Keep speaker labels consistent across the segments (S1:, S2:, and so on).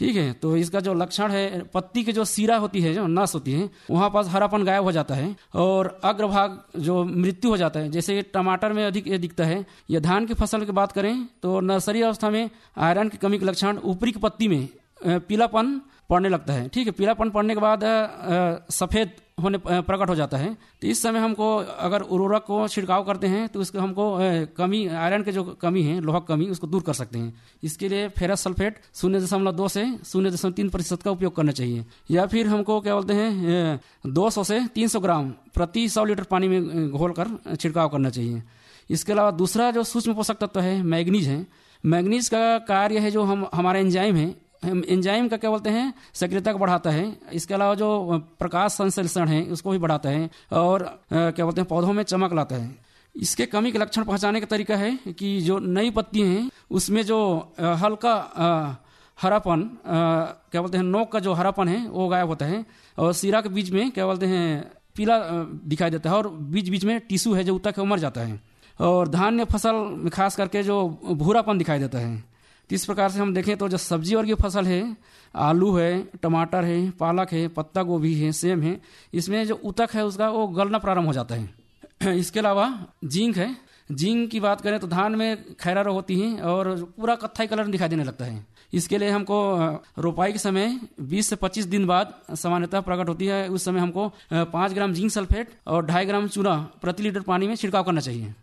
S1: ठीक है। तो इसका जो लक्षण है, पत्ती की जो सीरा होती है, जो नस होती है, वहाँ पास हरापन गायब हो जाता है और अग्रभाग जो मृत्यु हो जाता है। जैसे टमाटर में अधिक ये दिखता है। या धान की फसल की बात करें तो नर्सरी अवस्था में आयरन की कमी के लक्षण ऊपरी की पत्ती में पीलापन पड़ने लगता है। ठीक है। पीलापन पड़ने के बाद सफ़ेद होने प्रकट हो जाता है। तो इस समय हमको अगर उर्वरक को छिड़काव करते हैं तो उसको हमको कमी, आयरन के जो कमी है, लोहा कमी, उसको दूर कर सकते हैं। इसके लिए फेरस सल्फेट 0.2 से 0.3% का उपयोग करना चाहिए। या फिर हमको क्या बोलते हैं 200 से 300 ग्राम प्रति 100 लीटर पानी में घोल कर छिड़काव करना चाहिए। इसके अलावा दूसरा जो सूक्ष्म पोषक तत्व है मैग्नीज है। मैग्नीज का कार्य है जो हमारा एंजाइम है, एंजाइम का क्या बोलते हैं सक्रियता को बढ़ाता है। इसके अलावा जो प्रकाश संश्लेषण है उसको भी बढ़ाता है और क्या बोलते हैं पौधों में चमक लाता है। इसके कमी के लक्षण पहचानने का तरीका है कि जो नई पत्ती हैं उसमें जो हल्का हरापन, क्या बोलते हैं नोक का जो हरापन है वो गायब होता है और सिरा के बीच में क्या बोलते हैं पीला दिखाई देता है और बीच बीच में टिश्यू है जो उतक है मर जाता है। और धान्य फसल में खास करके जो भूरापन दिखाई देता है। इस प्रकार से हम देखें तो जो सब्जी वर्गीय फसल है, आलू है, टमाटर है, पालक है, पत्ता गोभी है, सेम है, इसमें जो उतक है उसका वो गलना प्रारंभ हो जाता है। इसके अलावा जिंक है। जिंक की बात करें तो धान में खैरा रोग होती है और पूरा कत्थई कलर दिखाई देने लगता है। इसके लिए हमको रोपाई के समय 20 से 25 दिन बाद सामान्यतः प्रकट होती है। उस समय हमको 5 ग्राम जिंक सल्फेट और 2.5 ग्राम चूना प्रति लीटर पानी में छिड़काव करना चाहिए।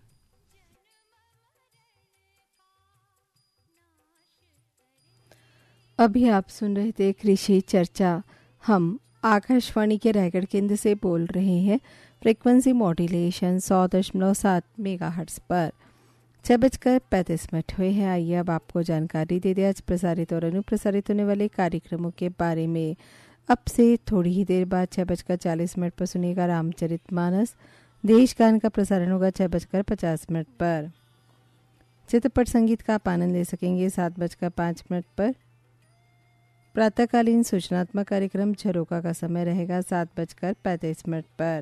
S2: अभी आप सुन रहे थे कृषि चर्चा। हम आकाशवाणी के रायगढ़ केंद्र से बोल रहे हैं। फ्रीक्वेंसी मॉड्यूलेशन 100.7 मेगाहर्ट्ज पर 6:35 हुए हैं। आइए अब आपको जानकारी दे दें आज प्रसारित और अनुप्रसारित होने वाले कार्यक्रमों के बारे में। अब से थोड़ी ही देर बाद 6:40 पर सुनिएगा रामचरितमानस। देश गान का प्रसारण होगा 6:50 पर। चित्रपट संगीत का आप आनंद ले सकेंगे 7:05 पर। प्रातःकालीन सूचनात्मक कार्यक्रम झरोका का समय रहेगा 7:35 पर।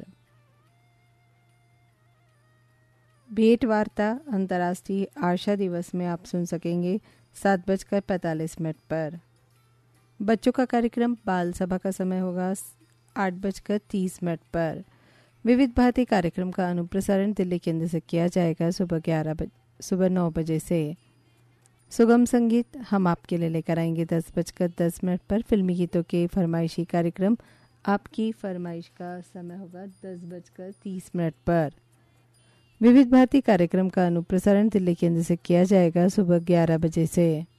S2: भेंट वार्ता अंतर्राष्ट्रीय आशा दिवस में आप सुन सकेंगे 7:45 पर। बच्चों का कार्यक्रम बाल सभा का समय होगा 8:30 पर। विविध भारती कार्यक्रम का अनुप्रसारण दिल्ली केंद्र से किया जाएगा सुबह 9 बजे से। सुगम संगीत हम आपके लिए लेकर आएंगे 10:10 पर। फिल्मी गीतों के फरमाइशी कार्यक्रम आपकी फरमाइश का समय होगा 10:30 पर। विविध भारती कार्यक्रम का अनुप्रसारण दिल्ली केंद्र से किया जाएगा सुबह 11 बजे से।